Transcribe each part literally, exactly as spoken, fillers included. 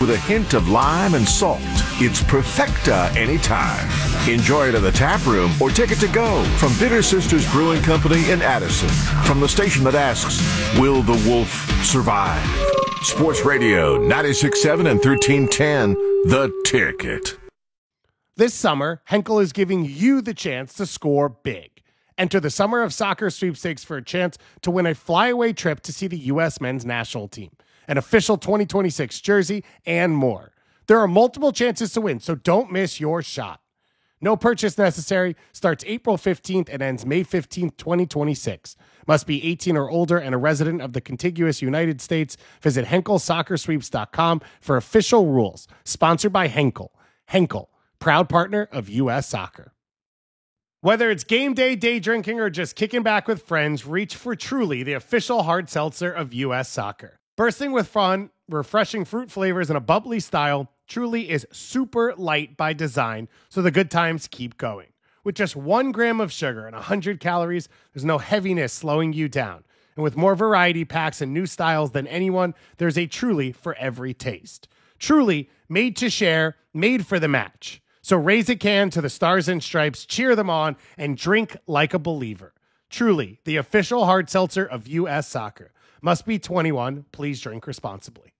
with a hint of lime and salt. It's perfecta anytime. Enjoy it in the tap room or take it to go from Bitter Sisters Brewing Company in Addison. From the station that asks, will the wolf survive? Sports Radio ninety-six point seven and thirteen ten, The Ticket. This summer, Henkel is giving you the chance to score big. Enter the Summer of Soccer sweepstakes for a chance to win a flyaway trip to see the U S men's national team, an official twenty twenty-six jersey, and more. There are multiple chances to win, so don't miss your shot. No purchase necessary. Starts April fifteenth and ends May fifteenth, twenty twenty-six. Must be eighteen or older and a resident of the contiguous United States. Visit Henkel Soccer Sweeps dot com for official rules. Sponsored by Henkel. Henkel, proud partner of U S Soccer. Whether it's game day, day drinking, or just kicking back with friends, reach for Truly, the official hard seltzer of U S Soccer. Bursting with fun, refreshing fruit flavors, and a bubbly style, Truly is super light by design, so the good times keep going. With just one gram of sugar and one hundred calories, there's no heaviness slowing you down. And with more variety packs and new styles than anyone, there's a Truly for every taste. Truly, made to share, made for the match. So raise a can to the Stars and Stripes, cheer them on, and drink like a believer. Truly, the official hard seltzer of U S Soccer. Must be twenty-one. Please drink responsibly.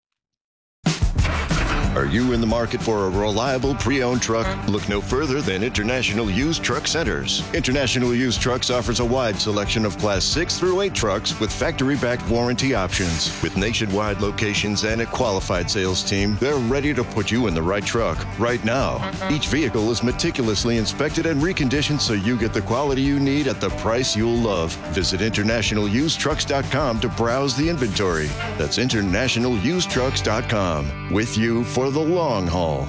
Are you in the market for a reliable pre-owned truck? Look no further than International Used Truck Centers. International Used Trucks offers a wide selection of Class six through eight trucks with factory-backed warranty options. With nationwide locations and a qualified sales team, they're ready to put you in the right truck right now. Each vehicle is meticulously inspected and reconditioned so you get the quality you need at the price you'll love. Visit international used trucks dot com to browse the inventory. That's international used trucks dot com. With you for the long haul.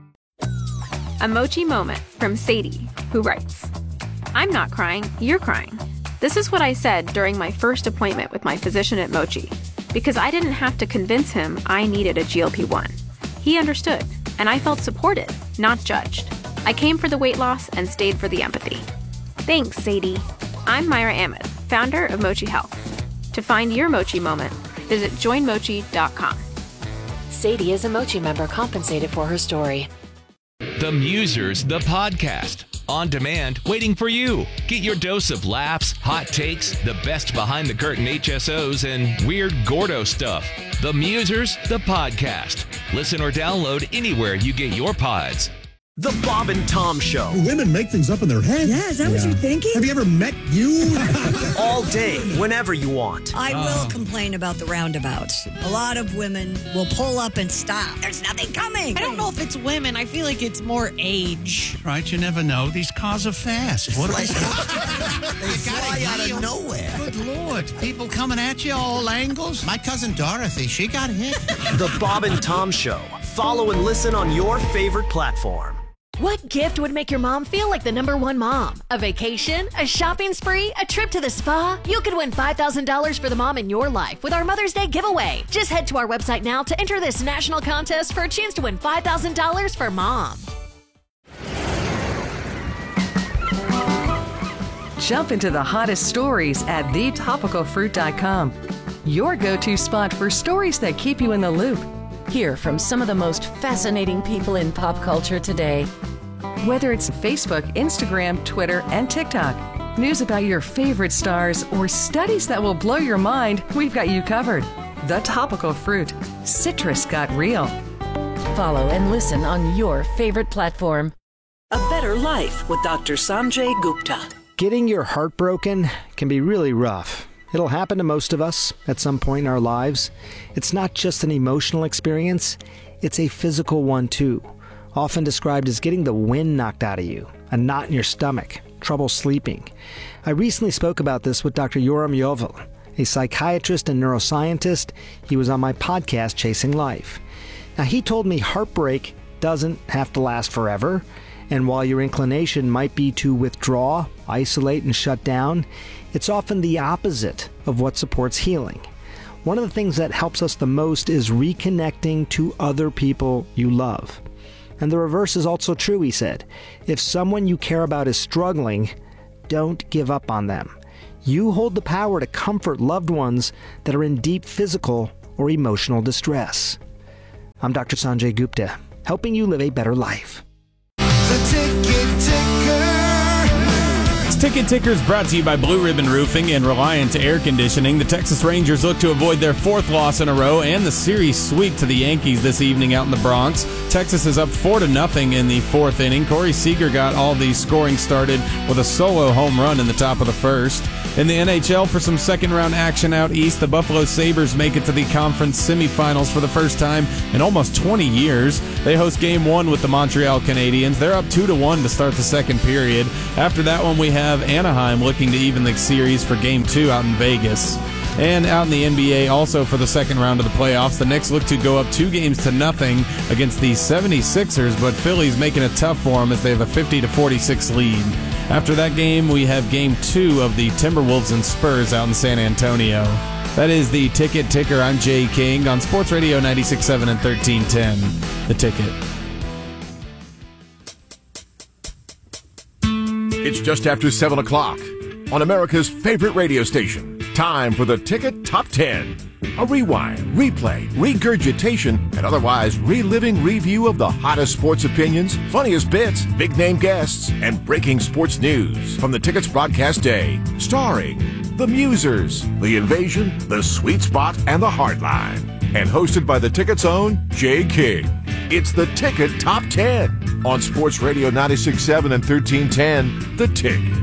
A Mochi moment from Sadie, who writes, I'm not crying, you're crying. This is what I said during my first appointment with my physician at Mochi, because I didn't have to convince him I needed a G L P one. He understood, and I felt supported, not judged. I came for the weight loss and stayed for the empathy. Thanks, Sadie. I'm Myra Ahmed, founder of Mochi Health. To find your Mochi moment, visit join mochi dot com. Sadie is a Mochi member compensated for her story. The Musers, the podcast. On demand, waiting for you. Get your dose of laughs, hot takes, the best behind-the-curtain H S Os, and weird Gordo stuff. The Musers, the podcast. Listen or download anywhere you get your pods. The Bob and Tom Show. Women make things up in their heads. Yeah, is that yeah. what you're thinking? Have you ever met you? All day, whenever you want. I will uh. complain about the roundabouts. A lot of women will pull up and stop. There's nothing coming. I don't know if it's women. I feel like it's more age. Right, you never know. These cars are fast. What like, they fly out of nowhere. Good Lord. People coming at you all angles. My cousin Dorothy, she got hit. The Bob and Tom Show. Follow and listen on your favorite platform. What gift would make your mom feel like the number one mom? A vacation? A shopping spree? A trip to the spa? You could win five thousand dollars for the mom in your life with our Mother's Day giveaway. Just head to our website now to enter this national contest for a chance to win five thousand dollars for mom. Jump into the hottest stories at the topical fruit dot com. Your go-to spot for stories that keep you in the loop. Hear from some of the most fascinating people in pop culture today. Whether it's Facebook, Instagram, Twitter, and TikTok, news about your favorite stars, or studies that will blow your mind, we've got you covered. The Topical Fruit. Citrus got real. Follow and listen on your favorite platform. A Better Life with Doctor Sanjay Gupta. Getting your heart broken can be really rough. It'll happen to most of us at some point in our lives. It's not just an emotional experience, it's a physical one too. Often described as getting the wind knocked out of you, a knot in your stomach, trouble sleeping. I recently spoke about this with Doctor Yoram Yovel, a psychiatrist and neuroscientist. He was on my podcast, Chasing Life. Now, he told me heartbreak doesn't have to last forever, and while your inclination might be to withdraw, isolate, and shut down, it's often the opposite of what supports healing. One of the things that helps us the most is reconnecting to other people you love. And the reverse is also true, he said. If someone you care about is struggling, don't give up on them. You hold the power to comfort loved ones that are in deep physical or emotional distress. I'm Doctor Sanjay Gupta, helping you live a better life. The Ticket Ticker. Ticket Ticker is brought to you by Blue Ribbon Roofing and Reliant Air Conditioning. The Texas Rangers look to avoid their fourth loss in a row and the series sweep to the Yankees this evening out in the Bronx. Texas is up four to nothing in the fourth inning. Corey Seager got all the scoring started with a solo home run in the top of the first. In the N H L, for some second-round action out east, the Buffalo Sabres make it to the conference semifinals for the first time in almost twenty years. They host Game one with the Montreal Canadiens. They're up two to one to start the second period. After that one, we have Anaheim looking to even the series for Game two out in Vegas. And out in the N B A, also for the second round of the playoffs, the Knicks look to go up two games to nothing against the seventy-sixers, but Philly's making it tough for them as they have a fifty to forty-six lead. After that game, we have Game two of the Timberwolves and Spurs out in San Antonio. That is the Ticket Ticker. I'm Jay King on Sports Radio ninety-six point seven and thirteen ten. The Ticket. It's just after seven o'clock on America's favorite radio station. Time for the Ticket Top ten. A rewind, replay, regurgitation, and otherwise reliving review of the hottest sports opinions, funniest bits, big-name guests, and breaking sports news from the Ticket's broadcast day. Starring The Musers, The Invasion, The Sweet Spot, and The Hardline. And hosted by the Ticket's own Jay King. It's the Ticket Top ten on Sports Radio ninety-six point seven and thirteen ten. The Ticket.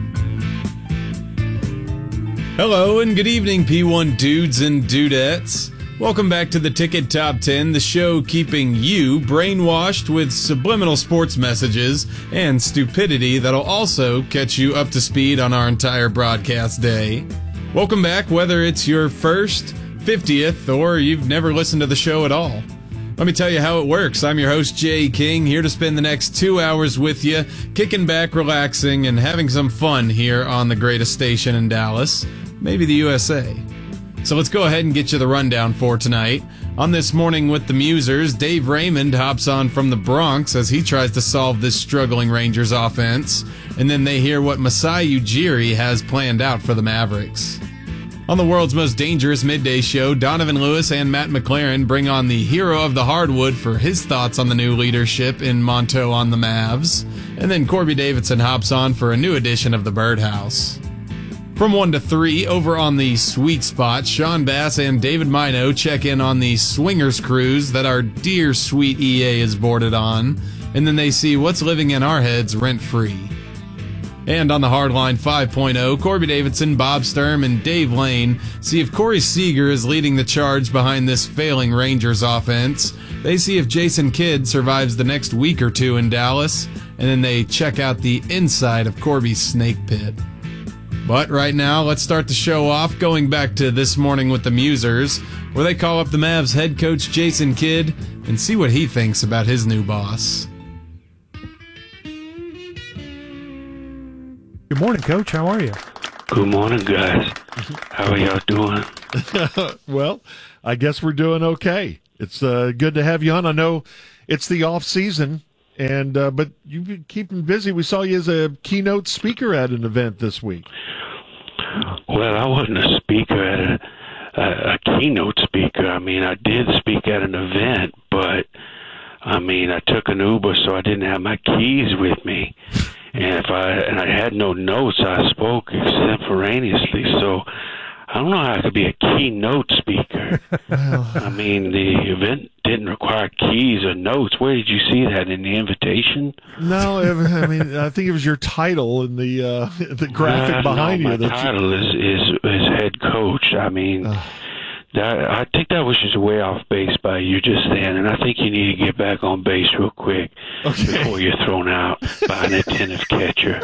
Hello and good evening, P one dudes and dudettes. Welcome back to the Ticket Top ten, the show keeping you brainwashed with subliminal sports messages and stupidity that'll also catch you up to speed on our entire broadcast day. Welcome back, whether it's your first, fiftieth, or you've never listened to the show at all. Let me tell you how it works. I'm your host, Jay King, here to spend the next two hours with you, kicking back, relaxing, and having some fun here on the greatest station in Dallas. Maybe the U S A. So let's go ahead and get you the rundown for tonight. On This Morning with the Musers, Dave Raymond hops on from the Bronx as he tries to solve this struggling Rangers offense. And then they hear what Masai Ujiri has planned out for the Mavericks. On the world's most dangerous midday show, Donovan Lewis and Matt McLaren bring on the hero of the hardwood for his thoughts on the new leadership in Monto on the Mavs. And then Corby Davidson hops on for a new edition of the Birdhouse. From one to three, over on the Sweet Spot, Sean Bass and David Mino check in on the swingers cruise that our dear sweet E A is boarded on, and then they see what's living in our heads rent-free. And on the Hardline five point oh, Corby Davidson, Bob Sturm, and Dave Lane see if Corey Seager is leading the charge behind this failing Rangers offense. They see if Jason Kidd survives the next week or two in Dallas, and then they check out the inside of Corby's snake pit. But right now, let's start the show off going back to This Morning with the Musers, where they call up the Mavs head coach Jason Kidd and see what he thinks about his new boss. Good morning, Coach. How are you? Good morning, guys. How are y'all doing? Well, I guess we're doing okay. It's uh, good to have you on. I know it's the off season, and uh, but you've been keeping busy. We saw you as a keynote speaker at an event this week. Well, I wasn't a speaker at a, a, a keynote speaker. I mean, I did speak at an event, but I mean, I took an Uber, so I didn't have my keys with me. And if I and I had no notes, I spoke extemporaneously. So I don't know how I could be a keynote speaker. I mean, the event didn't require keys or notes. Where did you see that, in the invitation? No, I mean, I think it was your title in the uh, the graphic uh, behind no, you. My title is, is is head coach. I mean. Uh. That, I think that was just way off base by you just then, and I think you need to get back on base real quick okay. before you're thrown out by an attentive catcher.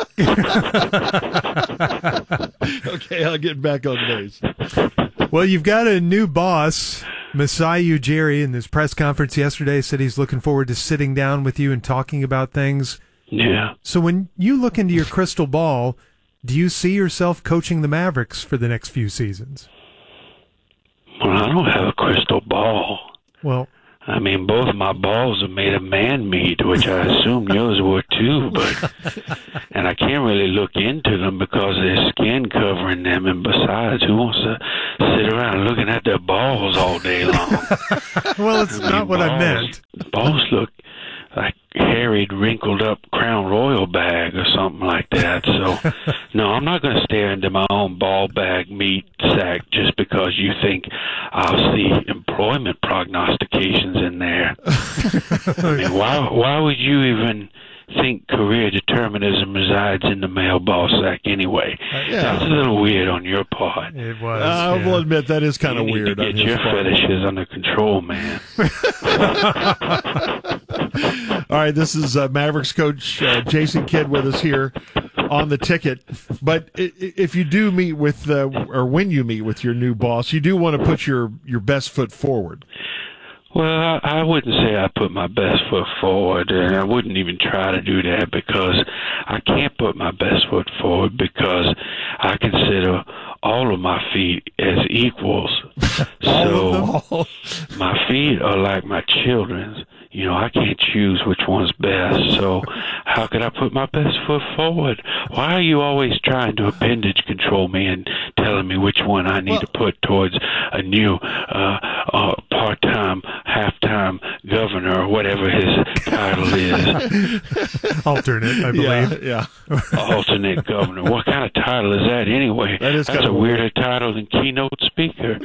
Okay, I'll get back on base. Well, you've got a new boss, Masai Ujiri, in this press conference yesterday said he's looking forward to sitting down with you and talking about things. Yeah. So when you look into your crystal ball, do you see yourself coaching the Mavericks for the next few seasons? Well, I don't have a crystal ball. Well, I mean, both my balls are made of man meat, which I assume yours were too, but, and I can't really look into them because there's skin covering them, and besides, who wants to sit around looking at their balls all day long? Well, it's I mean, not what balls, I meant. Balls look like harried, wrinkled up Crown Royal bag or something like that. So, no, I'm not going to stare into my own ball bag meat sack just because you think I'll see employment prognostications in there. I mean, why, why would you even think career determinism resides in the male ball sack anyway? Uh, yeah. That's a little weird on your part. It was. Uh, I yeah. will admit that is kind You of need weird. to on get his your part. fetishes under control, man. All right, this is uh, Mavericks coach uh, Jason Kidd with us here on the ticket. But i- i- if you do meet with, uh, or when you meet with your new boss, you do want to put your, your best foot forward. Well, I, I wouldn't say I put my best foot forward, and I wouldn't even try to do that because I can't put my best foot forward because I consider all of my feet as equals. So my feet are like my children's. You know, I can't choose which one's best, so how could I put my best foot forward? Why are you always trying to appendage control me and telling me which one I need well, to put towards a new uh, uh, part-time, half-time governor or whatever his title is? Alternate, I believe. Yeah, yeah. Alternate governor. What kind of title is that anyway? That is That's kind a of weirder weird. title than keynote speaker.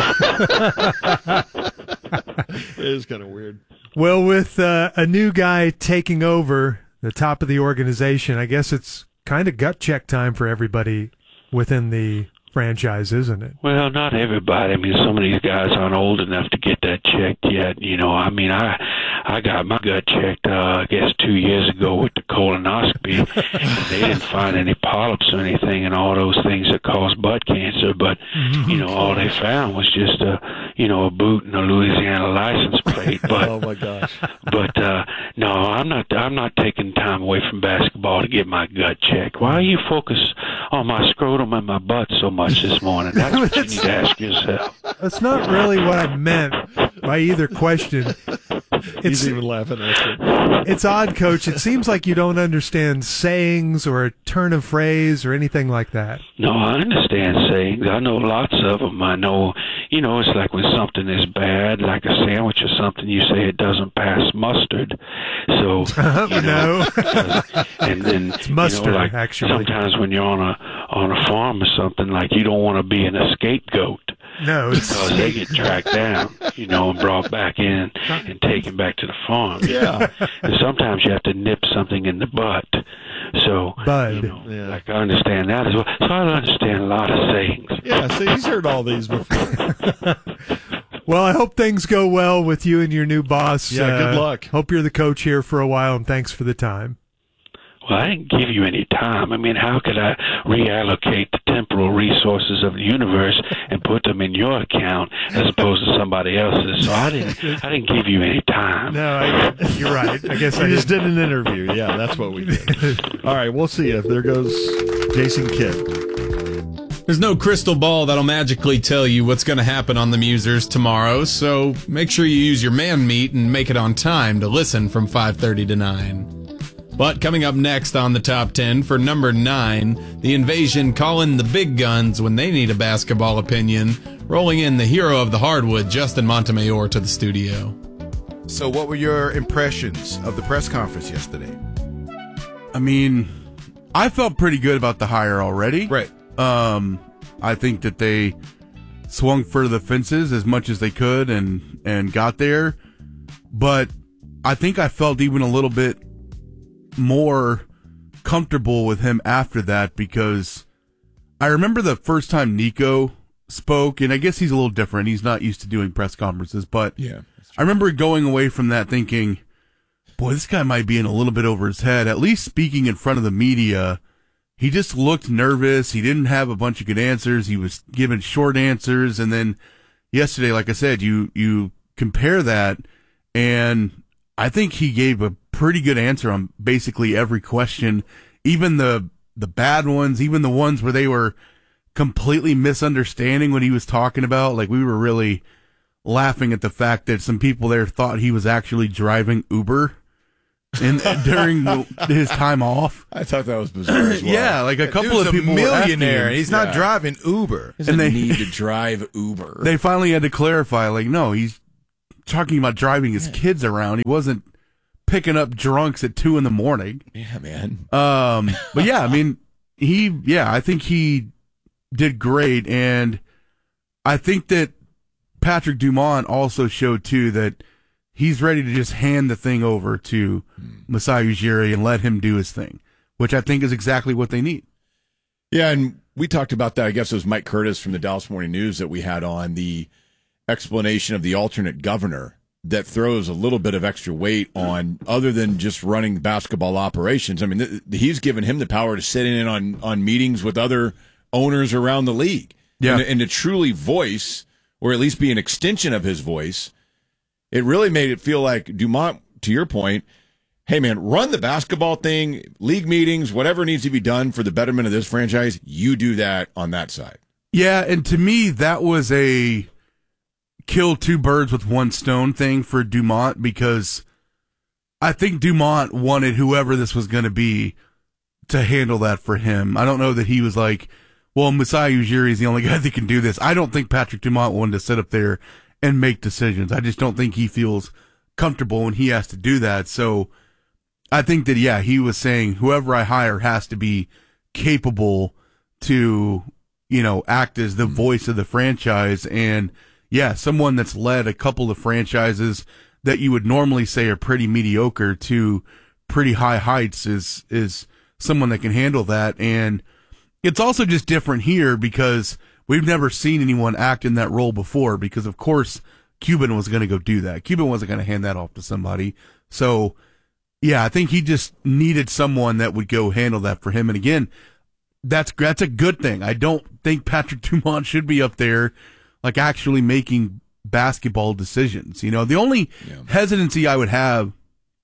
It is kind of weird. Well, with uh, a new guy taking over the top of the organization, I guess it's kind of gut check time for everybody within the franchise, isn't it? Well, not everybody. I mean, some of these guys aren't old enough to get that checked yet. You know, I mean, I I got my gut checked, uh, I guess, two years ago with the colonoscopy. They didn't find any polyps or anything and all those things that cause butt cancer. But, you know, all they found was just a, you know, a boot and a Louisiana license plate. But, oh, my gosh. But, uh, no, I'm not, I'm not taking time away from basketball to get my gut checked. Why are you focused on my scrotum and my butt so much this morning? That's what you need to ask yourself. That's not really what I meant by either question. It's, He's even laughing at you. It's odd, Coach. It seems like you don't understand sayings or a turn of phrase or anything like that. No, I understand sayings. I know lots of them. I know, you know, it's like when something is bad, like a sandwich or something, you say it doesn't pass mustard. So, you know, and then it's mustard, you know, like actually. Sometimes when you're on a on a farm or something, like you don't want to be in a scapegoat. No, it's... because they get tracked down, you know, and brought back in and taken back to the farm. Yeah, and sometimes you have to nip something in the butt. So, Bud. you know, Yeah. like I understand that as well. So I understand a lot of sayings. Yeah, see, he's heard all these before. Well, I hope things go well with you and your new boss. Yeah, good Uh, luck. Hope you're the coach here for a while, and thanks for the time. Well, I didn't give you any time. I mean, how could I reallocate the temporal resources of the universe and put them in your account as opposed to somebody else's? So I didn't. I didn't give you any time. No, I, you're right. I guess We I just did. did an interview. Yeah, that's what we did. All right, we'll see you. There goes Jason Kidd. There's no crystal ball that'll magically tell you what's going to happen on the Musers tomorrow, so make sure you use your man meat and make it on time to listen from five thirty to nine. But coming up next on the top ten for number nine, the Invasion calling the big guns when they need a basketball opinion, rolling in the hero of the hardwood, Justin Montemayor, to the studio. So what were your impressions of the press conference yesterday? I mean, I felt pretty good about the hire already. Right. Um, I think that they swung for the fences as much as they could and, and got there. But I think I felt even a little bit more comfortable with him after that, because I remember the first time Nico spoke, and I guess he's a little different. He's not used to doing press conferences, but Yeah. I remember going away from that thinking, boy, this guy might be in a little bit over his head, at least speaking in front of the media. He just looked nervous. He didn't have a bunch of good answers. He was giving short answers. And then yesterday, like I said, you, you compare that, and I think he gave a pretty good answer on basically every question, even the, the bad ones, even the ones where they were completely misunderstanding what he was talking about. Like, we were really laughing at the fact that some people there thought he was actually driving Uber in during the, his time off. I thought that was bizarre as well. Yeah, like a That couple dude's of people a were asking millionaire, him. and he's Yeah. not driving Uber. He doesn't And they- need to drive Uber. They finally had to clarify, like, no, he's talking about driving his kids around. He wasn't picking up drunks at two in the morning. Yeah, man. Um, but yeah, I mean, he, yeah, I think he did great, and I think that Patrick Dumont also showed too that he's ready to just hand the thing over to Masai Ujiri and let him do his thing, which I think is exactly what they need. Yeah, and we talked about that. I guess it was Mike Curtis from the Dallas Morning News that we had on the explanation of the alternate governor that throws a little bit of extra weight on other than just running basketball operations. I mean, th- he's given him the power to sit in on, on meetings with other owners around the league. Yeah. And, and to truly voice, or at least be an extension of his voice, it really made it feel like Dumont, to your point, hey, man, run the basketball thing, league meetings, whatever needs to be done for the betterment of this franchise, you do that on that side. Yeah, and to me, that was a kill two birds with one stone thing for Dumont, because I think Dumont wanted whoever this was going to be to handle that for him. I don't know that he was like, well, Masai Ujiri is the only guy that can do this. I don't think Patrick Dumont wanted to sit up there and make decisions. I just don't think he feels comfortable when he has to do that. So I think that, yeah, he was saying whoever I hire has to be capable to, you know, act as the voice of the franchise. And yeah, someone that's led a couple of franchises that you would normally say are pretty mediocre to pretty high heights is, is someone that can handle that. And it's also just different here because we've never seen anyone act in that role before, because of course Cuban was going to go do that. Cuban wasn't going to hand that off to somebody. So yeah, I think he just needed someone that would go handle that for him. And again, that's, that's a good thing. I don't think Patrick Dumont should be up there like actually making basketball decisions. You know, the only yeah. hesitancy I would have,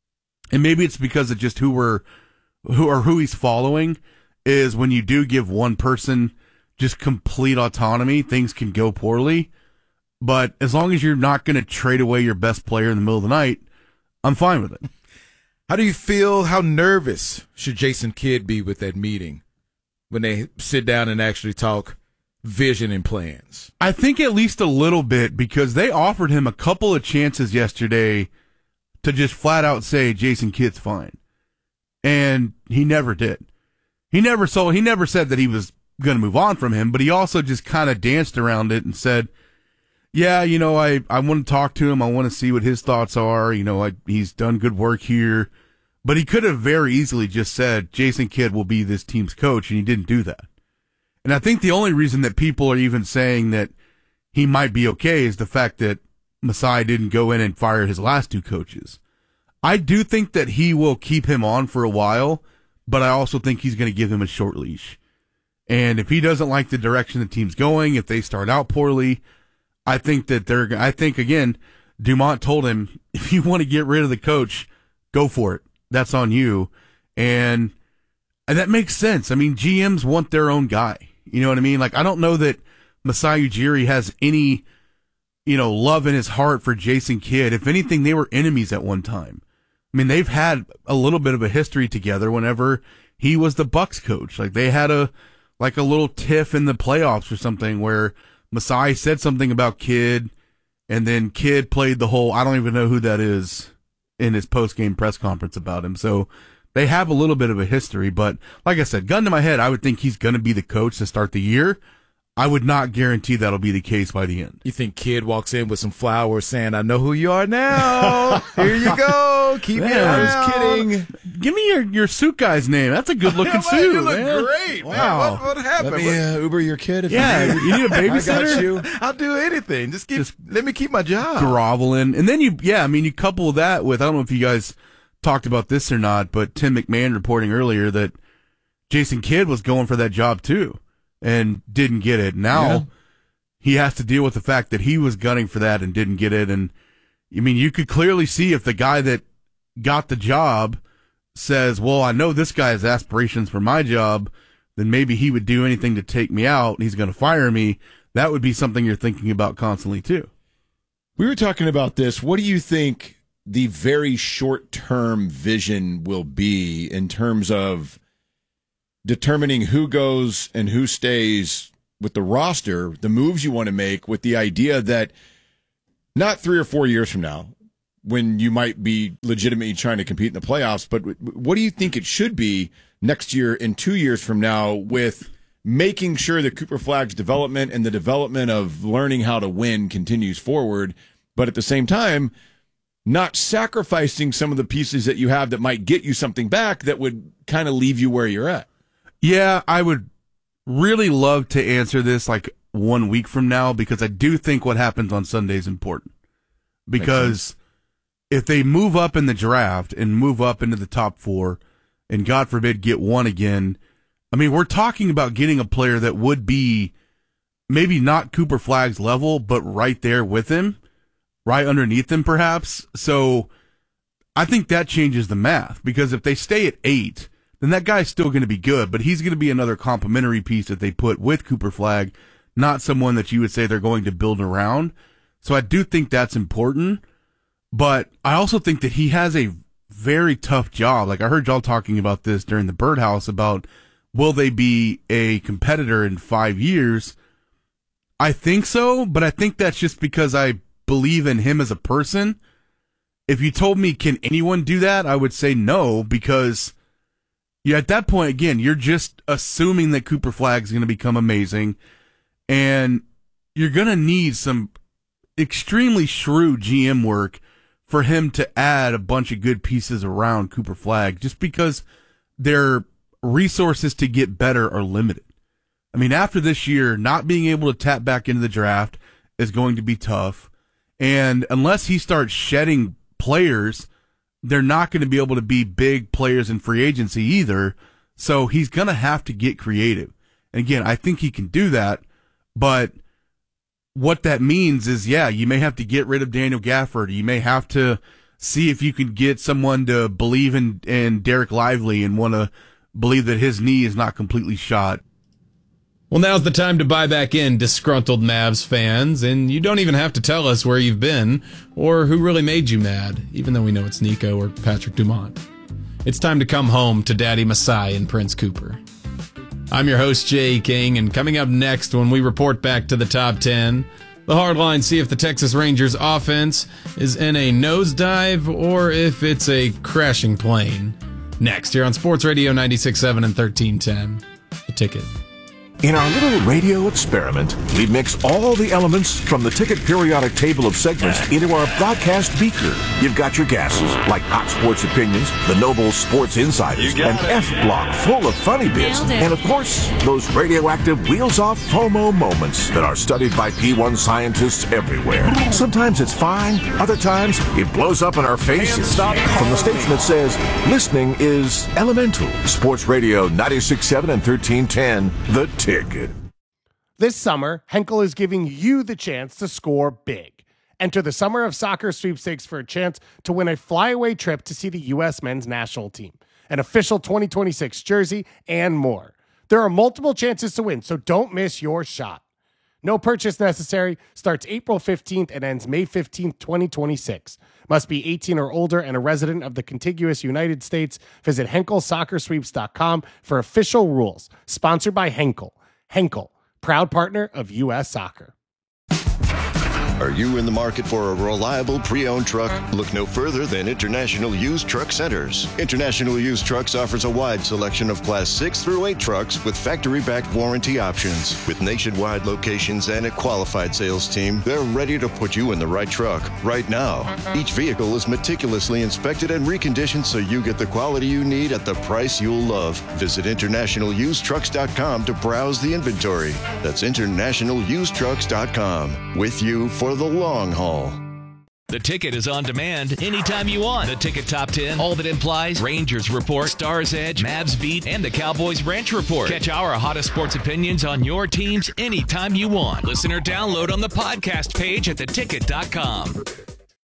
and maybe it's because of just who we're, who or who he's following, is when you do give one person just complete autonomy, things can go poorly. But as long as you're not going to trade away your best player in the middle of the night, I'm fine with it. How do you feel? How nervous should Jason Kidd be with that meeting when they sit down and actually talk vision and plans? I think at least a little bit, because they offered him a couple of chances yesterday to just flat out say Jason Kidd's fine. And he never did. He never saw, he never said that he was going to move on from him, but he also just kind of danced around it and said, yeah, you know, I, I want to talk to him. I want to see what his thoughts are. You know, I, he's done good work here. But he could have very easily just said Jason Kidd will be this team's coach, and he didn't do that. And I think the only reason that people are even saying that he might be okay is the fact that Masai didn't go in and fire his last two coaches. I do think that he will keep him on for a while, but I also think he's going to give him a short leash. And if he doesn't like the direction the team's going, if they start out poorly, I think that they're, I think again, Dumont told him, if you want to get rid of the coach, go for it. That's on you. And, and that makes sense. I mean, G Ms want their own guy. You know what I mean? Like, I don't know that Masai Ujiri has any, you know, love in his heart for Jason Kidd. If anything, they were enemies at one time. I mean, they've had a little bit of a history together whenever he was the Bucks coach. Like, they had a, like a little tiff in the playoffs or something where Masai said something about Kidd, and then Kidd played the whole, I don't even know who that is, in his post-game press conference about him. So they have a little bit of a history, but like I said, gun to my head, I would think he's going to be the coach to start the year. I would not guarantee that'll be the case by the end. You think Kidd walks in with some flowers saying, I know who you are now. Here you go. Keep me around. I was kidding. Give me your, your suit guy's name. That's a good looking yeah, suit. You look man. great. Wow. Man. What, what happened? Let me uh, Uber your kid. If yeah, you, you need a babysitter? I got you. I'll do anything. Just, keep, Just let me keep my job. Groveling. And then you, yeah, I mean, you couple that with, I don't know if you guys talked about this or not, but Tim McMahon reporting earlier that Jason Kidd was going for that job too and didn't get it. Now yeah. he has to deal with the fact that he was gunning for that and didn't get it. And I mean, you could clearly see if the guy that got the job says, well, I know this guy has aspirations for my job, then maybe he would do anything to take me out. He's going to fire me. That would be something you're thinking about constantly too. We were talking about this. What do you think the very short-term vision will be in terms of determining who goes and who stays with the roster, the moves you want to make, with the idea that not three or four years from now, when you might be legitimately trying to compete in the playoffs, but what do you think it should be next year and two years from now with making sure that Cooper Flagg's development and the development of learning how to win continues forward, but at the same time, not sacrificing some of the pieces that you have that might get you something back that would kind of leave you where you're at? Yeah, I would really love to answer this like one week from now, because I do think what happens on Sunday is important. Because if they move up in the draft and move up into the top four, and God forbid get one again, I mean, we're talking about getting a player that would be maybe not Cooper Flagg's level, but right there with him, right underneath him perhaps. So I think that changes the math, because if they stay at eight, then that guy's still going to be good, but he's going to be another complementary piece that they put with Cooper Flagg, not someone that you would say they're going to build around. So I do think that's important, but I also think that he has a very tough job. Like, I heard y'all talking about this during the Birdhouse about will they be a competitor in five years? I think so, but I think that's just because I believe in him as a person. If you told me, can anyone do that? I would say no, because yeah, at that point, again, you're just assuming that Cooper Flagg is going to become amazing, and you're going to need some extremely shrewd G M work for him to add a bunch of good pieces around Cooper Flagg, just because their resources to get better are limited. I mean, after this year, not being able to tap back into the draft is going to be tough, and unless he starts shedding players, they're not going to be able to be big players in free agency either. So he's going to have to get creative. And again, I think he can do that, but what that means is, yeah, you may have to get rid of Daniel Gafford. You may have to see if you can get someone to believe in, in Derek Lively and want to believe that his knee is not completely shot. Well, now's the time to buy back in, disgruntled Mavs fans, and you don't even have to tell us where you've been or who really made you mad, even though we know it's Nico or Patrick Dumont. It's time to come home to Daddy Masai and Prince Cooper. I'm your host, Jay King, and coming up next when we report back to the top ten, the Hardline, see if the Texas Rangers offense is in a nosedive or if it's a crashing plane. Next, here on Sports Radio ninety-six point seven and thirteen ten, The Ticket. In our little radio experiment, we mix all the elements from the Ticket periodic table of segments into our broadcast beaker. You've got your gases, like hot sports opinions, the noble sports insiders, an F-block full of funny bits, and of course, those radioactive wheels-off FOMO moments that are studied by P one scientists everywhere. Sometimes it's fine, other times it blows up in our faces. From the station that says, listening is elemental. Sports Radio ninety-six point seven and thirteen ten, The Ticket. This summer, Henkel is giving you the chance to score big. Enter the Summer of Soccer sweepstakes for a chance to win a flyaway trip to see the U S men's national team, an official twenty twenty-six jersey, and more. There are multiple chances to win, so don't miss your shot. No purchase necessary. Starts April fifteenth and ends May fifteenth, twenty twenty-six. Must be eighteen or older and a resident of the contiguous United States. Visit Henkel Soccer Sweeps dot com for official rules. Sponsored by Henkel. Henkel, proud partner of U S Soccer. Are you in the market for a reliable pre-owned truck? Look no further than International Used Truck Centers. International Used Trucks offers a wide selection of Class six through eight trucks with factory-backed warranty options. With nationwide locations and a qualified sales team, they're ready to put you in the right truck right now. Each vehicle is meticulously inspected and reconditioned so you get the quality you need at the price you'll love. Visit International Used Trucks dot com to browse the inventory. That's International Used Trucks dot com. With you for the long haul. The Ticket is on demand anytime you want. The Ticket Top ten, all that implies, Rangers Report, Stars Edge, Mavs Beat, and the Cowboys Ranch Report. Catch our hottest sports opinions on your teams anytime you want. Listen or download on the podcast page at the ticket dot com.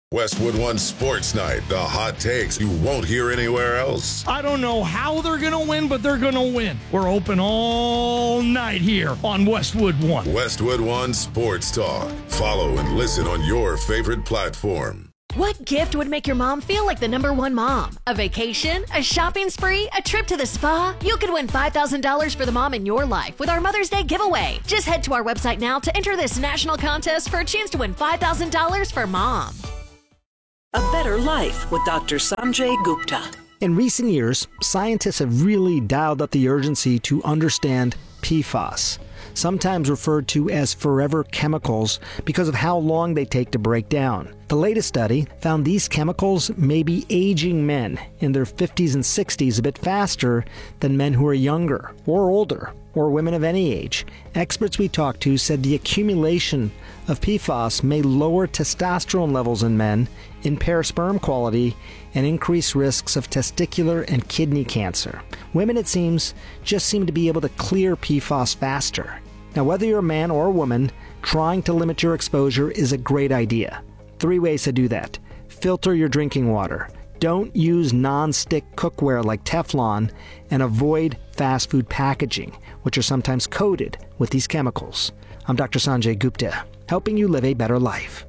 Westwood One Sports Night, the hot takes you won't hear anywhere else. I don't know how they're going to win, but they're going to win. We're open all night here on Westwood One. Westwood One Sports Talk. Follow and listen on your favorite platform. What gift would make your mom feel like the number one mom? A vacation? A shopping spree? A trip to the spa? You could win five thousand dollars for the mom in your life with our Mother's Day giveaway. Just head to our website now to enter this national contest for a chance to win five thousand dollars for mom. A Better Life with Doctor Sanjay Gupta. In recent years, scientists have really dialed up the urgency to understand P FAS, sometimes referred to as forever chemicals because of how long they take to break down. The latest study found these chemicals may be aging men in their fifties and sixties a bit faster than men who are younger or older, or women of any age. Experts we talked to said the accumulation of P FAS may lower testosterone levels in men, impair sperm quality, and increase risks of testicular and kidney cancer. Women, it seems, just seem to be able to clear P FAS faster. Now, whether you're a man or a woman, trying to limit your exposure is a great idea. Three ways to do that. Filter your drinking water. Don't use non-stick cookware like Teflon, and avoid fast food packaging, which are sometimes coated with these chemicals. I'm Doctor Sanjay Gupta, helping you live a better life.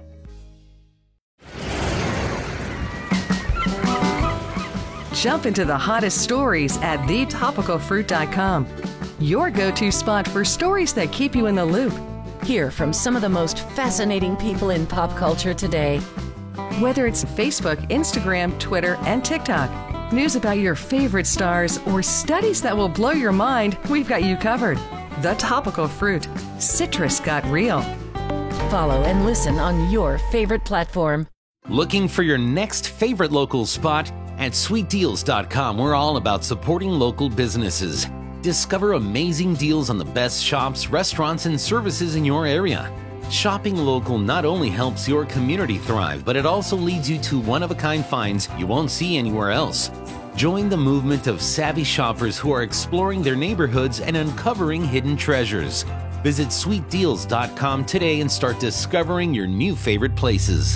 Jump into the hottest stories at the topical fruit dot com. Your go-to spot for stories that keep you in the loop. Hear from some of the most fascinating people in pop culture today. Whether it's Facebook, Instagram, Twitter, and TikTok, news about your favorite stars, or studies that will blow your mind, we've got you covered. The Topical Fruit. Citrus got real. Follow and listen on your favorite platform. Looking for your next favorite local spot? At sweet deals dot com, we're all about supporting local businesses. Discover amazing deals on the best shops, restaurants, and services in your area. Shopping local not only helps your community thrive, but it also leads you to one-of-a-kind finds you won't see anywhere else. Join the movement of savvy shoppers who are exploring their neighborhoods and uncovering hidden treasures. Visit sweet deals dot com today and start discovering your new favorite places.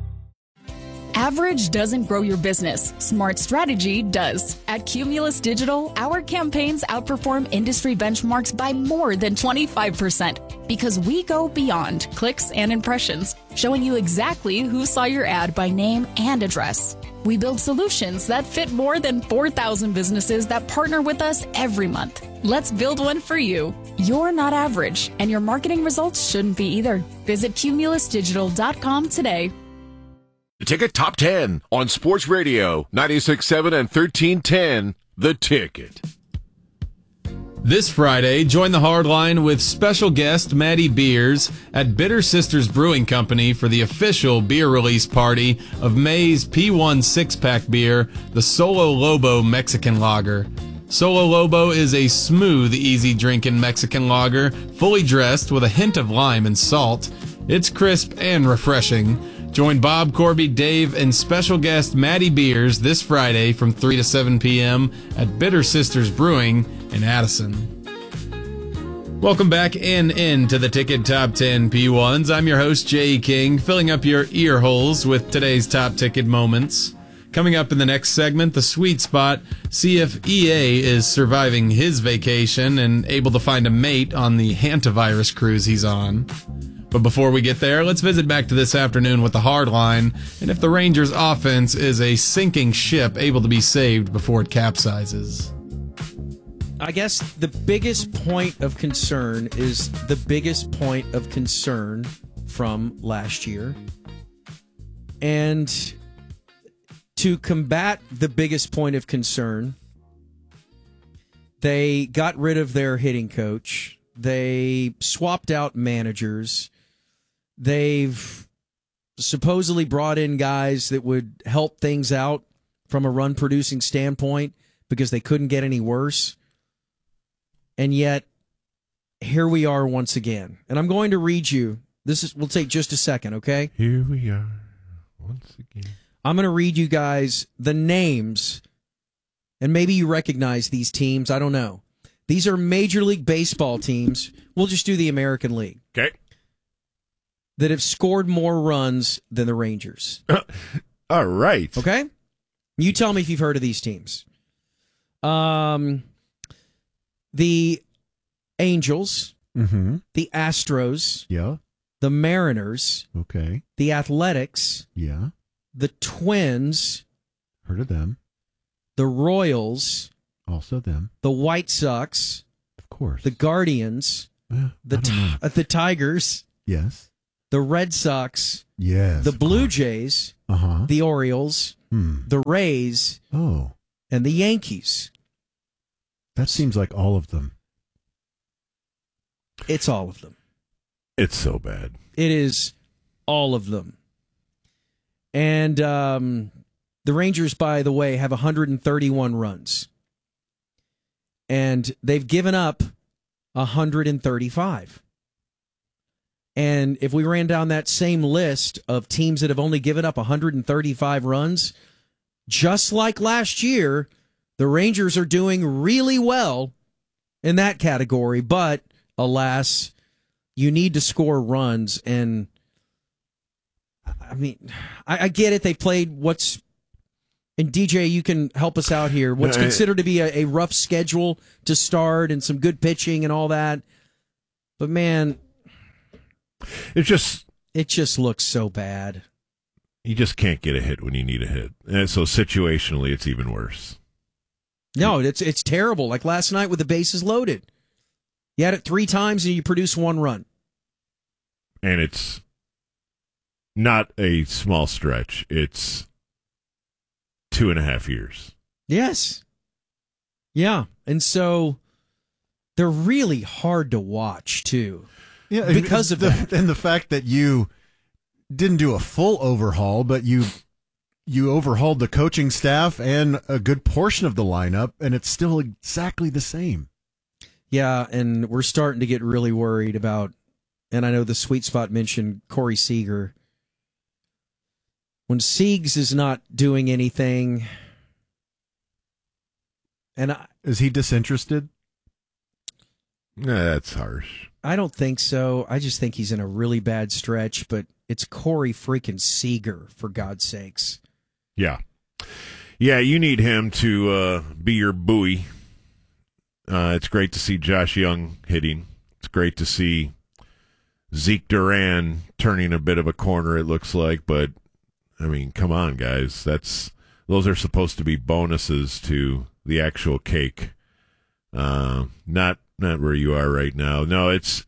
Average doesn't grow your business. Smart strategy does. At Cumulus Digital, our campaigns outperform industry benchmarks by more than twenty-five percent because we go beyond clicks and impressions, showing you exactly who saw your ad by name and address. We build solutions that fit more than four thousand businesses that partner with us every month. Let's build one for you. You're not average, and your marketing results shouldn't be either. Visit cumulus digital dot com today. The Ticket Top ten on Sports Radio ninety-six point seven and thirteen ten. The Ticket. This Friday, join the Hardline with special guest Maddie Beers at Bitter Sisters Brewing Company for the official beer release party of May's P one six-pack beer, the Solo Lobo Mexican Lager. Solo Lobo is a smooth, easy-drinking Mexican lager, fully dressed with a hint of lime and salt. It's crisp and refreshing. Join Bob, Corby, Dave, and special guest Maddie Beers this Friday from three to seven p.m. at Bitter Sisters Brewing in Addison. Welcome back and into the Ticket Top ten P ones. I'm your host, Jay King, filling up your ear holes with today's top ticket moments. Coming up in the next segment, the sweet spot, see if E A is surviving his vacation and able to find a mate on the hantavirus cruise he's on. But before we get there, let's visit back to this afternoon with the Hardline, and if the Rangers' offense is a sinking ship able to be saved before it capsizes. I guess the biggest point of concern is the biggest point of concern from last year. And to combat the biggest point of concern, they got rid of their hitting coach. They swapped out managers. They've supposedly brought in guys that would help things out from a run-producing standpoint because they couldn't get any worse. And yet, here we are once again. And I'm going to read you. This is. We'll take just a second, okay? Here we are once again. I'm going to read you guys the names, and maybe you recognize these teams. I don't know. These are Major League Baseball teams. We'll just do the American League. Okay. that have scored more runs than the Rangers. All right. Okay? You tell me if you've heard of these teams. Um, the Angels, Mm-hmm. the Astros, Yeah. the Mariners, Okay. the Athletics, Yeah. the Twins, Heard of them. the Royals, Also them. the White Sox, Of course. the Guardians, Eh, the I don't ti- know. uh, the Tigers, Yes. the Red Sox, Yes. the Blue Jays, Uh-huh. the Orioles, Hmm. the Rays, Oh. and the Yankees. That seems like all of them. It's all of them. It's so bad. It is all of them. And um, the Rangers, by the way, have one hundred thirty-one runs. And they've given up one hundred thirty-five. And if we ran down that same list of teams that have only given up one hundred thirty-five runs, just like last year, the Rangers are doing really well in that category. But alas, you need to score runs. And I mean, I, I get it. They played what's, and D J, you can help us out here. What's No, I- considered to be a, a rough schedule to start and some good pitching and all that. But man, It's just it just looks so bad. you just can't get a hit when you need a hit, and so situationally, it's even worse. No, it's it's terrible. Like last night with the bases loaded. You had it three times and you produce one run. And it's not a small stretch. It's two and a half years. Yes. Yeah. And so they're really hard to watch, too. Yeah, Because of the, that. and the fact that you didn't do a full overhaul, but you you overhauled the coaching staff and a good portion of the lineup, and it's still exactly the same. Yeah, and we're starting to get really worried about, and I know the Sweet Spot mentioned Corey Seager. When Siegs is not doing anything, and I, Is he disinterested? Nah, that's harsh. I don't think so. I just think he's in a really bad stretch, but it's Corey freaking Seager, for God's sakes. Yeah. Yeah, you need him to uh, be your buoy. Uh, it's great to see Josh Young hitting. It's great to see Zeke Duran turning a bit of a corner, it looks like. But, I mean, come on, guys. That's those are supposed to be bonuses to the actual cake. Uh, not not where you are right now. No, it's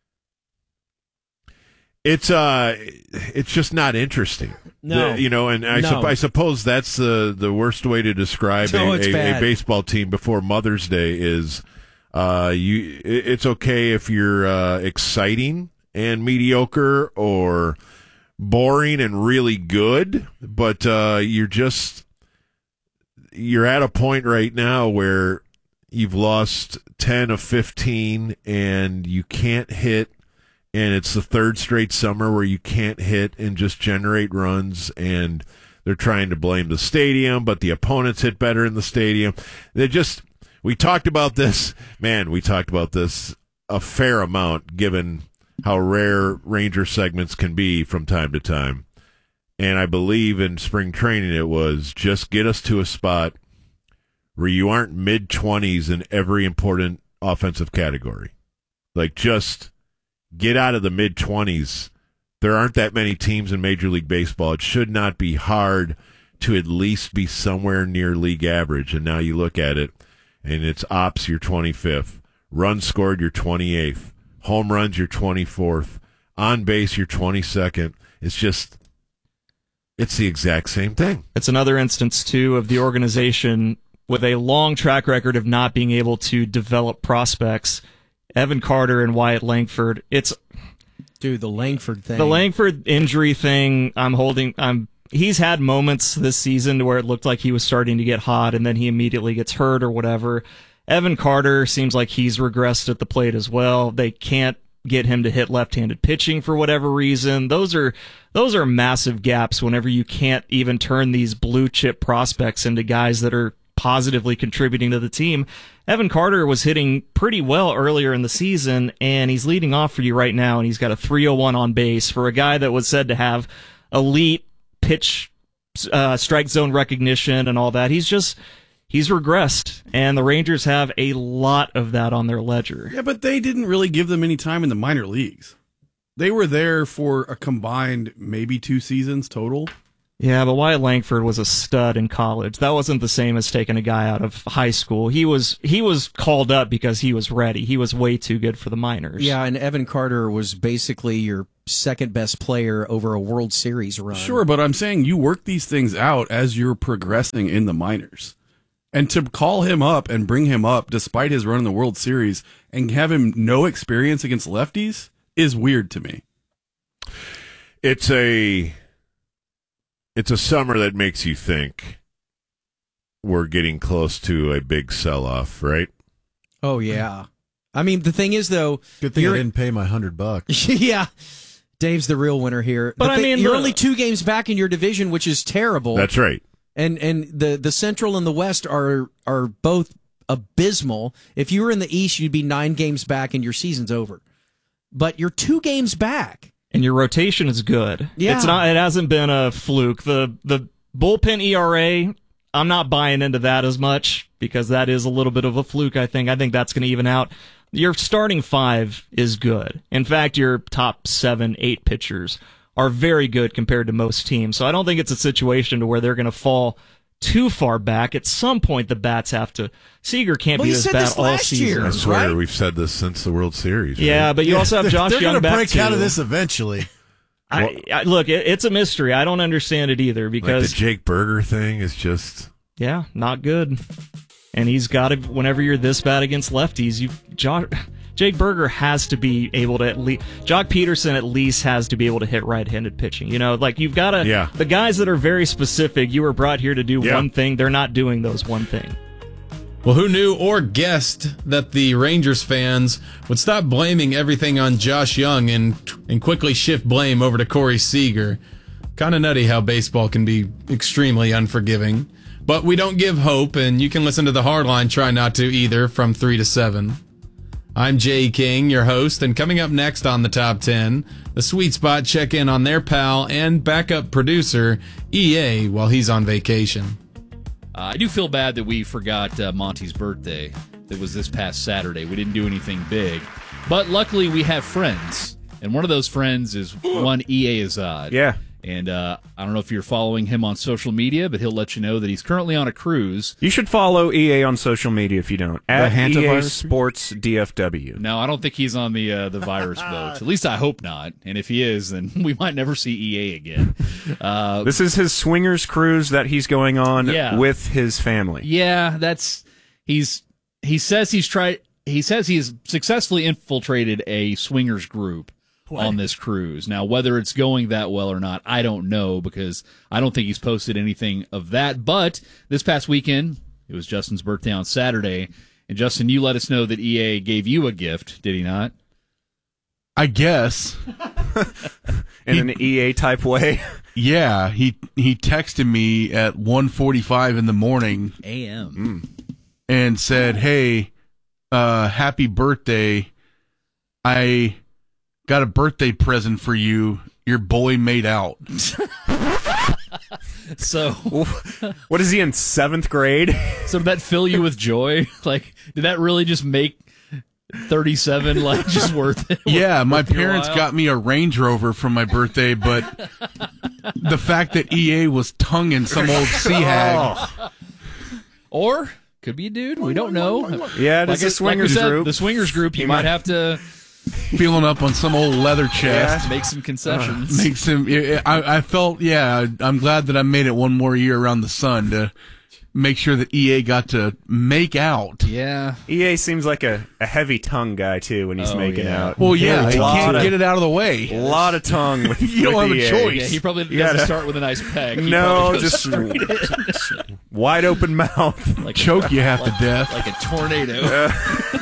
it's uh it's just not interesting. No. The- you know, and I, No. sup- I suppose that's the the worst way to describe No, a, it's a, a bad. baseball team before Mother's Day is uh you. it- It's okay if you're uh, exciting and mediocre or boring and really good, but uh, you're just you're at a point right now where you've lost ten of fifteen and you can't hit, and it's the third straight summer where you can't hit and just generate runs, and they're trying to blame the stadium, but the opponents hit better in the stadium. They just we talked about this, man, we talked about this a fair amount given how rare Ranger segments can be from time to time. And I believe in spring training it was just get us to a spot where you aren't mid-twenties in every important offensive category. Like, just get out of the mid-twenties. There aren't that many teams in Major League Baseball. It should not be hard to at least be somewhere near league average. And now you look at it, and it's ops, you're twenty-fifth. Runs scored, you're twenty-eighth. Home runs, you're twenty-fourth. On base, you're twenty-second. It's just... It's the exact same thing. It's another instance, too, of the organization with a long track record of not being able to develop prospects. Evan Carter and Wyatt Langford. It's Dude, the Langford thing. the Langford injury thing. I'm holding. I'm. He's had moments this season where it looked like he was starting to get hot, and then he immediately gets hurt or whatever. Evan Carter seems like he's regressed at the plate as well. They can't get him to hit left-handed pitching for whatever reason. Those are those are massive gaps whenever you can't even turn these blue chip prospects into guys that are positively contributing to the team. Evan Carter was hitting pretty well earlier in the season, and he's leading off for you right now, and he's got a three oh one on base for a guy that was said to have elite pitch uh, strike zone recognition and all that. He's just he's regressed, and the Rangers have a lot of that on their ledger. Yeah, but they didn't really give them any time in the minor leagues. They were there for a combined maybe two seasons total. Yeah, but Wyatt Langford was a stud in college. That wasn't the same as taking a guy out of high school. He was he was called up because he was ready. He was way too good for the minors. Yeah, and Evan Carter was basically your second best player over a World Series run. Sure, but I'm saying you work these things out as you're progressing in the minors. And to call him up and bring him up despite his run in the World Series and have him no experience against lefties is weird to me. It's a it's a summer that makes you think we're getting close to a big sell-off, right? Oh, yeah. I mean, the thing is, though... Good thing I didn't pay my hundred bucks. Yeah. Dave's the real winner here. But the I thing, mean, you're the- only two games back in your division, which is terrible. That's right. And and the, the Central and the West are are both abysmal. If you were in the East, you'd be nine games back and your season's over. But you're two games back. And your rotation is good. Yeah. It's not it hasn't been a fluke. The the bullpen E R A, I'm not buying into that as much because that is a little bit of a fluke, I think. I think that's going to even out. Your starting five is good. In fact, your top seven, eight pitchers are very good compared to most teams. So I don't think it's a situation to where they're going to fall too far back. At some point, the bats have to. Seager can't Well, be you this said bad this all last season. year. I swear right? we've said this since the World Series. Right? Yeah, but you also have Josh They're Young gonna back break too. out of this eventually. I, I, look, it, it's a mystery. I don't understand it either Like because the Jake Berger thing is just yeah, not good. And he's got to. Whenever you're this bad against lefties, you Josh. Jake Berger has to be able to at least. Jock Peterson at least has to be able to hit right-handed pitching. You know, like you've got to. Yeah. The guys that are very specific, you were brought here to do Yeah. one thing. They're not doing those one thing. Well, who knew or guessed that the Rangers fans would stop blaming everything on Josh Young and and quickly shift blame over to Corey Seager? Kind of nutty how baseball can be extremely unforgiving. But we don't give hope, and you can listen to the Hardline Try Not To either from three to seven. I'm Jay King, your host, and coming up next on the Top ten, the Sweet Spot check in on their pal and backup producer, E A, while he's on vacation. Uh, I do feel bad that we forgot uh, Monty's birthday. That was this past Saturday. We didn't do anything big. But luckily, we have friends. And one of those friends is one E A Azad. Yeah. And uh, I don't know if you're following him on social media, but he'll let you know that he's currently on a cruise. You should follow E A on social media if you don't. At E A Sports D F W. No, I don't think he's on the uh, the virus boat. At least I hope not. And if he is, then we might never see E A again. Uh, This is his swingers cruise that he's going on Yeah. with his family. Yeah, that's he's he says he's tried. He says he's successfully infiltrated a swingers group on this cruise. Now, whether it's going that well or not, I don't know because I don't think he's posted anything of that. But this past weekend, it was Justin's birthday on Saturday, and Justin, you let us know that E A gave you a gift, did he not? I guess. In an E A type way. Yeah, he he texted me at one forty-five in the morning A M and said, "Hey, uh, happy birthday. I got a birthday present for you. Your boy made out." So, what is he in seventh grade? So did that fill you with joy? Like, did that really just make thirty-seven like just worth it? Yeah, my Worth your parents while? got me a Range Rover for my birthday, but the fact that E A was tonguing some old sea hag. Or could be a dude. We don't know. Yeah, it is Like a I- swingers like we said, group. The swingers group. You He might might- have to feeling up on some old leather chest. make some concessions. Uh, makes him. I, I felt, yeah. I'm glad that I made it one more year around the sun to make sure that E A got to make out. Yeah, E A seems like a, a heavy tongue guy too when he's Oh, making yeah. out. Well, yeah, A he lot can't of- get it out of the way. A lot of tongue with You don't with have a E A. choice. Yeah, he probably You doesn't gotta- start with a nice peg. He No, probably goes just straight in. wide open mouth. Like Choke you half to death. like a tornado.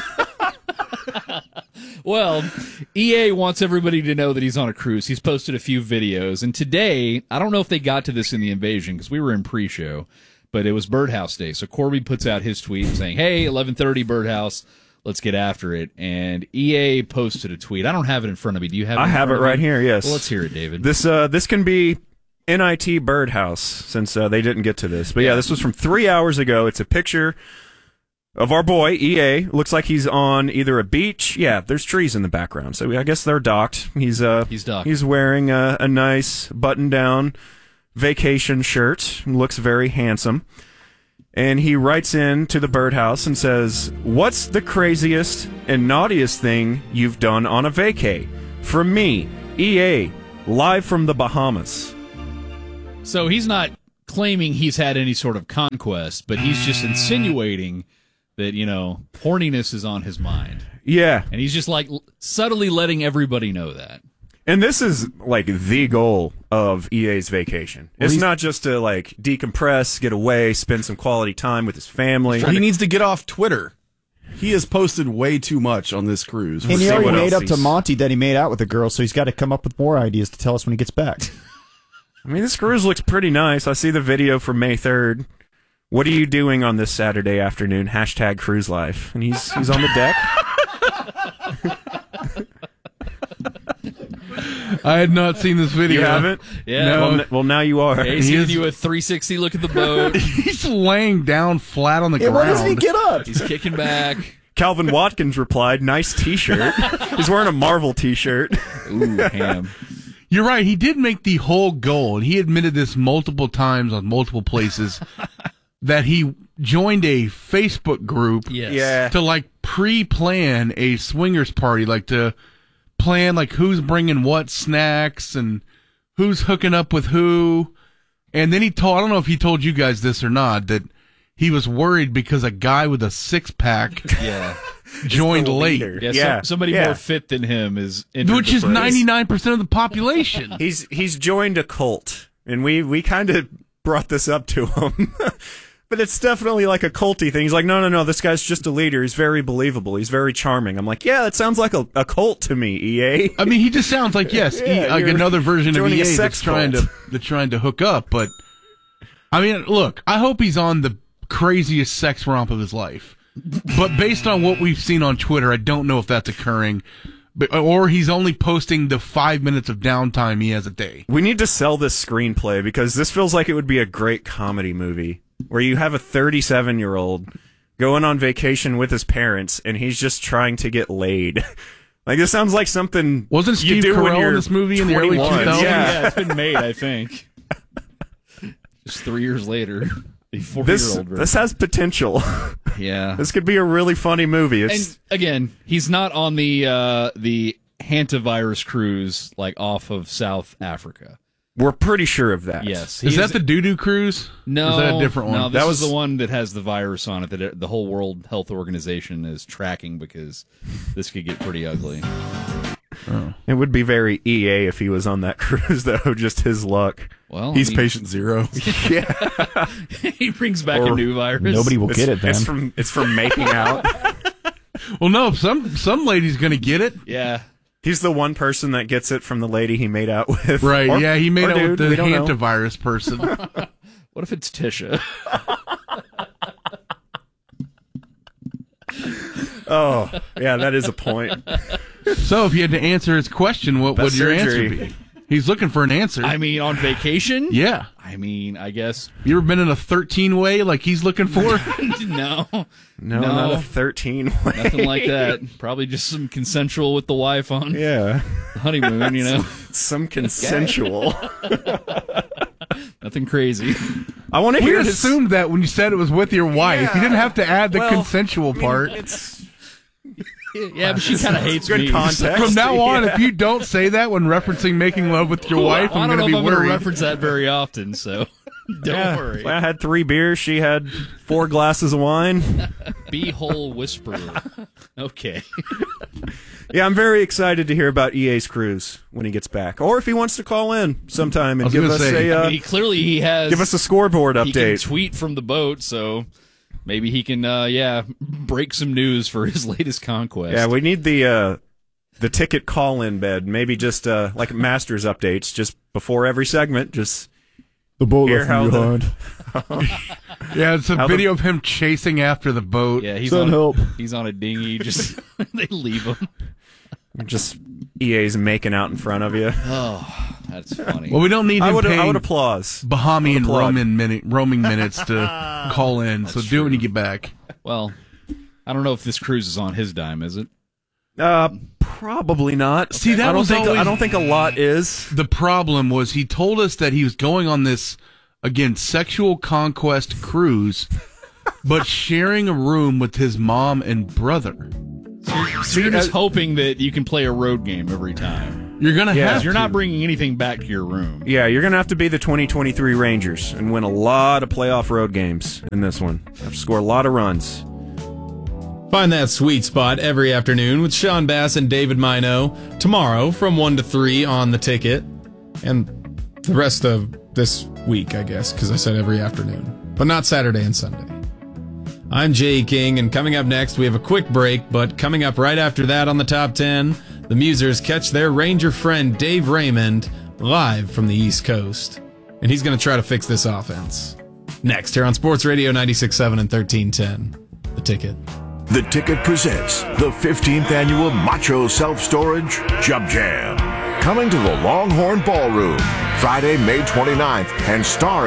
Well, E A wants everybody to know that he's on a cruise. He's posted a few videos, and today, I don't know if they got to this in the invasion because we were in pre-show, but it was Birdhouse Day. So Corby puts out his tweet saying, "Hey, eleven thirty Birdhouse, let's get after it." And E A posted a tweet. I don't have it in front of me. Do you have it? I in have front it of right you? here. Yes. Well, let's hear it, David. This uh, this can be N I T Birdhouse since uh, they didn't get to this. But yeah, this was from three hours ago. It's a picture of our boy E A. Looks like he's on either a beach. Yeah, there's trees in the background, so I guess they're docked. He's uh he's docked. He's wearing a, a nice button-down vacation shirt. Looks very handsome. And he writes in to the Birdhouse and says, "What's the craziest and naughtiest thing you've done on a vacay? From me, E A, live from the Bahamas." So he's not claiming he's had any sort of conquest, but he's just insinuating that, you know, horniness is on his mind. Yeah. And he's just like subtly letting everybody know that. And this is like the goal of E A's vacation. Well, it's he's- not just to like decompress, get away, spend some quality time with his family. Well, he needs to get off Twitter. He has posted way too much on this cruise. And he already made up to Monty that he made out with a girl, so he's got to come up with more ideas to tell us when he gets back. I mean, this cruise looks pretty nice. I see the video from May third. What are you doing on this Saturday afternoon? Hashtag cruise life. And he's he's on the deck. I had not seen this video. You haven't? Yeah. No. Well, n- well, now you are. Yeah, he's He giving is- you a three sixty look at the boat. He's laying down flat on the Yeah, ground. why doesn't he get up? He's kicking back. Calvin Watkins replied, "Nice T-shirt." He's wearing a Marvel T-shirt. Ooh, ham. You're right. He did make the whole goal, and he admitted this multiple times on multiple places, that he joined a Facebook group Yes. Yeah. to like pre-plan a swingers party, like to plan like who's bringing what snacks and who's hooking up with who. And then he told, I don't know if he told you guys this or not, that he was worried because a guy with a six pack Yeah. joined the late, leader. Yeah, Yeah, some- somebody yeah. more fit than him is entered which the is phrase. ninety-nine percent of the population. He's he's joined a cult, and we we kind of brought this up to him. But it's definitely like a culty thing. He's like, no, no, no, this guy's just a leader. He's very believable. He's very charming. I'm like, yeah, that sounds like a, a cult to me, E A. I mean, he just sounds like, yes, Yeah, e, like you're another version of joining E a A sex that's trying cult. to that's trying to hook up. But I mean, look, I hope he's on the craziest sex romp of his life. But based on what we've seen on Twitter, I don't know if that's occurring. But, or he's only posting the five minutes of downtime he has a day. We need to sell this screenplay because this feels like it would be a great comedy movie where you have a thirty-seven-year-old going on vacation with his parents and he's just trying to get laid. Like, this sounds like something Wasn't you Steve do when Carell in you're this movie in the early twenty-one. two thousands? Yeah. Yeah, it's been made, I think. Just three years later. The This, four-year-old version. this has potential. Yeah. This could be a really funny movie. It's, And again, he's not on the uh, the hantavirus cruise like off of South Africa. we're pretty sure of that. Yes, Is he that the doo-doo cruise? No, Or is that a different one? No, this That was was- the one that has the virus on it that it, the whole World Health Organization is tracking because this could get pretty ugly. Oh. It would be very E A if he was on that cruise, though. Just his luck. Well, He's I mean, patient zero. Yeah. he brings back Or a new virus. Nobody will It's, get it, man. it's from it's from making out. Well, no, some some lady's going to get it. Yeah. He's the one person that gets it from the lady he made out with. Right, Or- yeah, he made or out dude, with the we don't know. hantavirus person. What if it's Tisha? Oh, yeah, that is a point. So if you had to answer his question, what Best would your surgery. answer be? He's looking for an answer. I mean, on vacation? Yeah. I mean, I guess. You ever been in a thirteen way like he's looking for? no. No, No. not a thirteen way. Nothing like that. Probably just some consensual with the wife on Yeah. the honeymoon, you know? Some consensual. Nothing crazy. I want to We hear his... assumed that when you said it was with your wife. You didn't have to add the Well, consensual I mean, part. It's Yeah, but she kind of hates good me. context. From now on, Yeah. if you don't say that when referencing making love with your Well, wife, I I'm don't going to know be if I'm worried. to reference that very often, so don't Yeah. worry. Well, I had three beers. She had four glasses of wine. Beehole whisperer. Okay. Yeah, I'm very excited to hear about E A's cruise when he gets back, or if he wants to call in sometime I and was give gonna us say, a I uh, mean, he clearly he has. give us a scoreboard He can update. tweet from the boat, so maybe he can, uh, yeah, break some news for his latest conquest. Yeah, we need the uh, the ticket call in bed. Maybe just uh, like Masters updates, just before every segment. Just The boat Hear left how me the- behind. Yeah, it's a How the- video of him chasing after the boat. Yeah, he's Send on help. he's on a dinghy. Just they leave him. Just E A's making out in front of you. Oh, that's funny. Well, we don't need I him would I paying would applause. Bahamian applaud. roaming, minute, roaming minutes to call in. So do it when you get back. Well, I don't know if this cruise is on his dime, is it? Uh, probably not. See, that I don't was think always- I don't think a lot is. The problem was he told us that he was going on this, again, sexual conquest cruise, but sharing a room with his mom and brother. So you're just hoping that you can play a road game every time. You're gonna Yeah. have. You're to. not bringing anything back to your room. Yeah, you're gonna have to be the twenty twenty-three Rangers and win a lot of playoff road games in this one. Have to score a lot of runs. Find that sweet spot every afternoon with Sean Bass and David Mino tomorrow from one to three on The Ticket. And the rest of this week, I guess, because I said every afternoon. But not Saturday and Sunday. I'm Jay King, and coming up next, we have a quick break, but coming up right after that on the Top ten, the Musers catch their Ranger friend Dave Raymond live from the East Coast. And he's going to try to fix this offense. Next, here on Sports Radio ninety-six point seven and thirteen ten, The Ticket. The Ticket presents the fifteenth annual Macho Self-Storage Jub Jam. Coming to the Longhorn Ballroom, Friday, May twenty-ninth, and starring